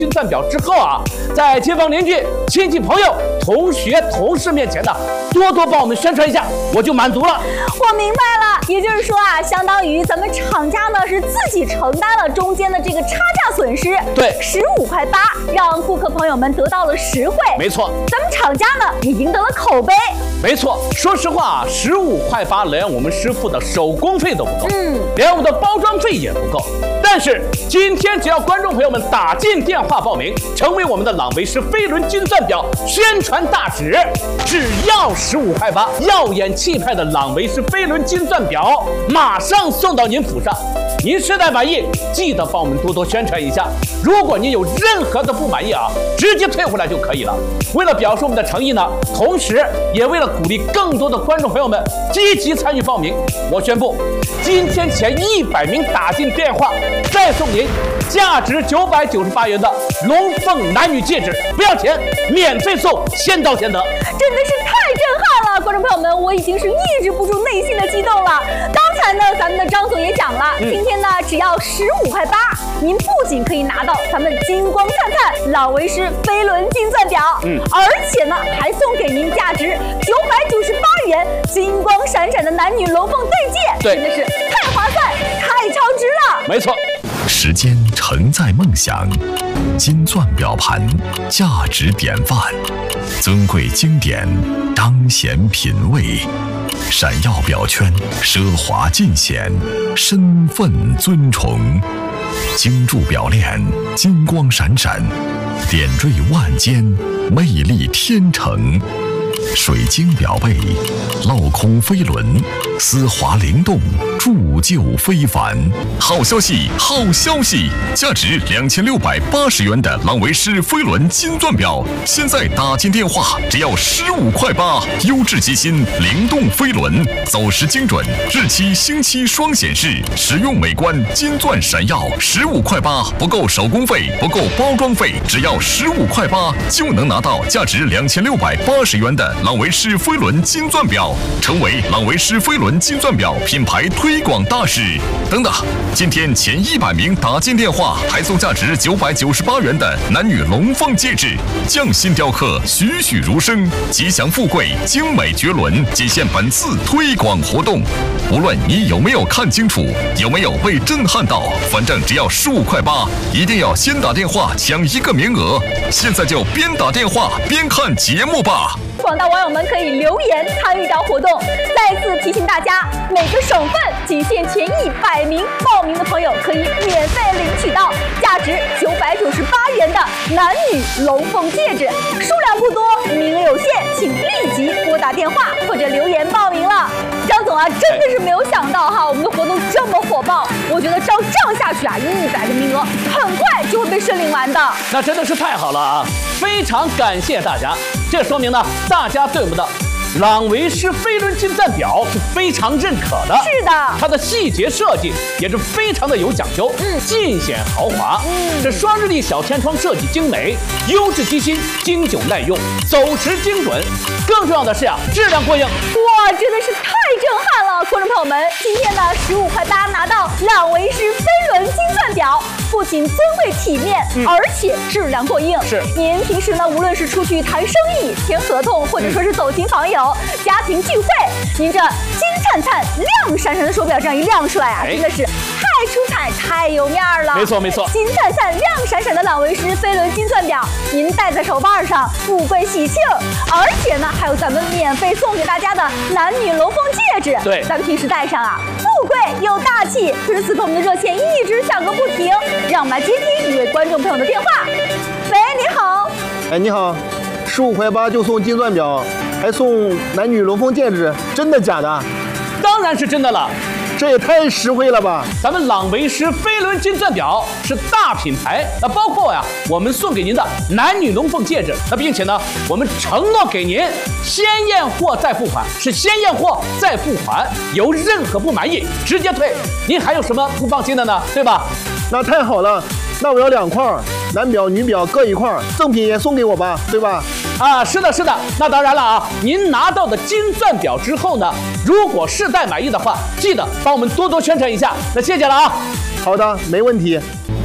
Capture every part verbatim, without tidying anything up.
金钻表之后啊，在街坊邻居、亲戚朋友、同学、同事面前呢，多多帮我们宣传一下，我就满足了。 我明白了，也就是说啊，相当于咱们厂家呢是自己承担了中间的这个差价损失， 对， 十五块八，让顾客朋友们得到了实惠。 没错， 咱们厂家呢也赢得了口碑。 没错，说实话啊，十五块八连我们师傅的手工费都不够， 嗯， 连我们的包装费也不够。但是今天只要观众朋友们打进电话报名，成为我们的朗维诗飞轮金钻表宣传大使，只要十五块八，耀眼气派的朗维诗飞轮金钻表马上送到您府上。您实在满意，记得帮我们多多宣传一下。如果您有任何的不满意啊，直接退回来就可以了。为了表示我们的诚意呢，同时也为了鼓励更多的观众朋友们积极参与报名，我宣布，今天前一百名打进电话，再送您价值九百九十八元的龙凤男女戒指，不要钱，免费送，先到先得。 真的是太震撼了，观众朋友们，我已经是抑制不住内心的激动了。刚才呢，咱们的张总也讲了，嗯、今天呢只要十五块八，您不仅可以拿到咱们金光灿灿朗维诗飞轮金钻表，嗯，而且呢还送给您价值九百九十八元金光闪闪的男女龙凤对戒， 对， 真的是太划算、太超值了。 没错。 时间承载梦想，金钻表盘价值典范，尊贵经典彰显品味，闪耀表圈奢华尽显，身份尊崇，精铸表链金光闪闪，点缀万间，魅力天成。水晶表背，镂空飞轮，丝滑灵动，铸就非凡。好消息，好消息！价值两千六百八十元的朗维诗飞轮金钻表，现在打进电话只要十五块八，优质机芯，灵动飞轮，走时精准，日期星期双显示，实用美观，金钻闪耀，十五块八，不够手工费，不够包装费，只要十五块八就能拿到价值两千六百八十元的朗维诗飞轮金钻表，成为朗维诗飞轮金钻表品牌推广大使。等等，今天前一百名打进电话，还送价值九百九十八元的男女龙凤戒指，匠心雕刻，栩栩如生，吉祥富贵，精美绝伦，仅限本次推广活动。无论你有没有看清楚，有没有被震撼到，反正只要十五块八，一定要先打电话抢一个名额。现在就边打电话边看节目吧。 广大网友们可以留言参与到活动。再次提醒大家，每个省份仅限前一百名报名的朋友可以免费领取到价值九百九十八元的男女龙凤戒指，数量不多，名额有限，请立即拨打电话或者留言报名了。张总啊，真的是没有想到哈，我们的活动这么火爆，我觉得照这样下去啊，一百个名额很快就会被申领完的。 那真的是太好了啊！非常感谢大家，这说明呢，大家对我们的朗维诗飞轮金钻表是非常认可的。 是的， 它的细节设计也是非常的有讲究，嗯，尽显豪华。嗯，这双日历小天窗设计精美，优质机芯，经久耐用，走时精准。更重要的是呀、啊，质量过硬。 哇，真的是太震撼了！观众朋友们，今天呢十五块八拿到朗维诗飞轮金钻表，不仅尊贵体面，嗯、而且质量过硬。 是， 您平时呢，无论是出去谈生意、签合同，或者说是走亲访友、家庭聚会，您这金灿灿、亮闪闪的手表这样一亮出来啊，真的是太出彩、太有面儿了。 没错没错， 金灿灿、亮闪闪的朗维诗飞轮金钻表，您戴在手腕上，富贵喜庆。而且呢，还有咱们免费送给大家的男女龙凤戒指， 对， 咱们平时戴上啊，富贵又大气。可是此刻我们的热线一直响个不停，让我们来接听一位观众朋友的电话。喂，你好。 哎，你好，十五块八就送金钻表，还送男女龙凤戒指，真的假的？ 当然是真的了。 这也太实惠了吧！ 咱们朗维诗飞轮金钻表是大品牌，那包括呀，我们送给您的男女龙凤戒指，那并且呢，我们承诺给您先验货再付款，是先验货再付款，有任何不满意直接退。您还有什么不放心的呢？对吧？ 那太好了，那我要两块，男表女表各一块，赠品也送给我吧，对吧？ 啊，是的，是的。那当然了啊，您拿到的金钻表之后呢，如果试戴满意的话，记得帮我们多多宣传一下。那谢谢了啊。 好的，没问题。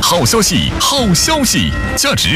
好消息，好消息！价值